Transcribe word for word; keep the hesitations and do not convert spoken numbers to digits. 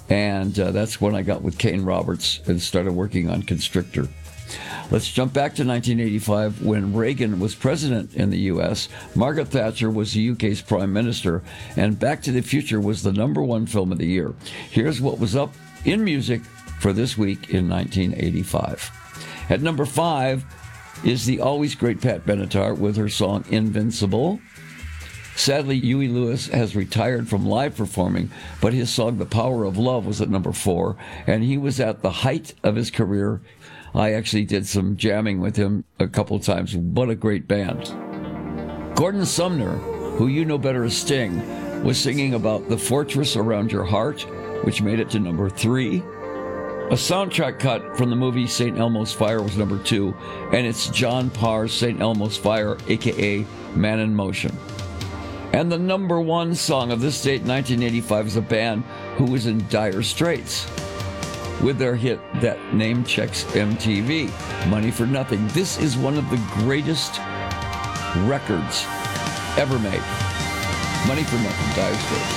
And uh, that's when I got with Kane Roberts and started working on Constrictor. Let's jump back to nineteen eighty-five when Reagan was president in the U S. Margaret Thatcher was the U K's prime minister, and Back to the Future was the number one film of the year. Here's what was up in music for this week in nineteen eighty-five. At number five is the always great Pat Benatar with her song Invincible. Sadly, Huey Lewis has retired from live performing, but his song The Power of Love was at number four, and he was at the height of his career. I actually did some jamming with him a couple times. What a great band. Gordon Sumner, who you know better as Sting, was singing about The Fortress Around Your Heart, which made it to number three. A soundtrack cut from the movie Saint Elmo's Fire was number two, and it's John Parr's Saint Elmo's Fire, a k a. Man in Motion. And the number one song of this date, nineteen eighty-five, is a band who was in dire straits with their hit that name checks M T V, Money for Nothing. This is one of the greatest records ever made. Money for Nothing, Dire Straits.